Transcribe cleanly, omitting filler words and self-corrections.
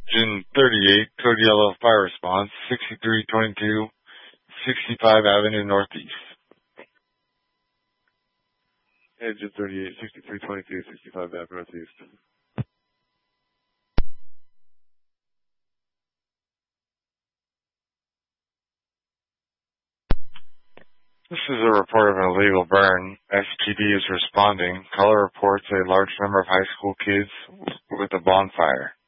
Engine 38, code yellow, fire response, 6322, 65 Avenue Northeast. Engine 38, 6322, 65 Avenue Northeast. This is a report of an illegal burn. SPD is responding. Caller reports a large number of high school kids with a bonfire.